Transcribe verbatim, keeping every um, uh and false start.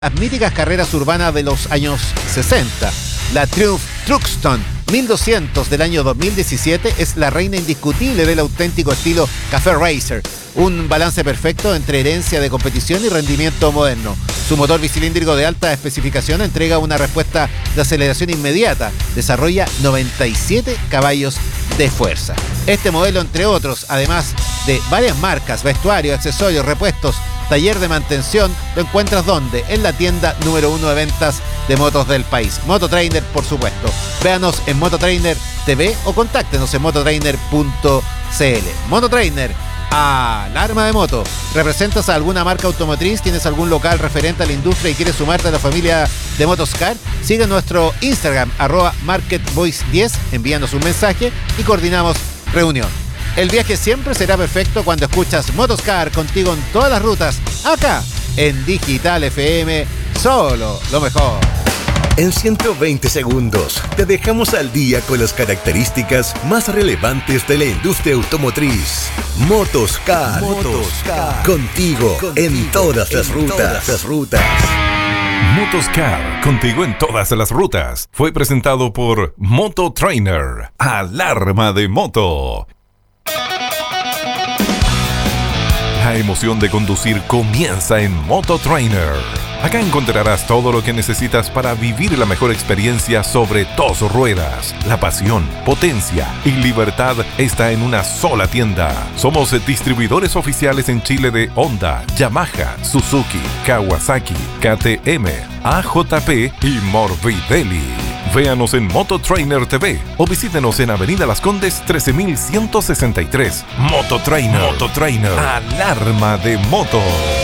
las míticas carreras urbanas de los años sesenta. La Triumph Truxton mil doscientos del año dos mil diecisiete es la reina indiscutible del auténtico estilo Café Racer, un balance perfecto entre herencia de competición y rendimiento moderno. Su motor bicilíndrico de alta especificación entrega una respuesta de aceleración inmediata, desarrolla noventa y siete caballos de fuerza. Este modelo, entre otros, además de varias marcas, vestuario, accesorios, repuestos, taller de mantención, lo encuentras ¿dónde? En la tienda número uno de ventas de motos del país, Mototrainer, por supuesto. Véanos en Mototrainer T V o contáctenos en mototrainer punto c l. Mototrainer, alarma de moto. ¿Representas a alguna marca automotriz? ¿Tienes algún local referente a la industria y quieres sumarte a la familia de Motoscar? Sigue nuestro Instagram, arroba marketvoice diez, envíanos un mensaje y coordinamos reunión. El viaje siempre será perfecto cuando escuchas Motoscar contigo en todas las rutas, acá en Digital F M, solo lo mejor. En ciento veinte segundos te dejamos al día con las características más relevantes de la industria automotriz. Motoscar, Motoscar. Contigo, contigo en todas las en rutas. Todas las rutas. Motoscar, contigo en todas las rutas. Fue presentado por Mototrainer, alarma de moto. La emoción de conducir comienza en Mototrainer. Acá encontrarás todo lo que necesitas para vivir la mejor experiencia sobre dos ruedas. La pasión, potencia y libertad está en una sola tienda. Somos distribuidores oficiales en Chile de Honda, Yamaha, Suzuki, Kawasaki, K T M, A J P y Morbidelli. Véanos en Mototrainer T V o visítenos en Avenida Las Condes trece mil ciento sesenta y tres. Mototrainer. Mototrainer. Alarma de moto.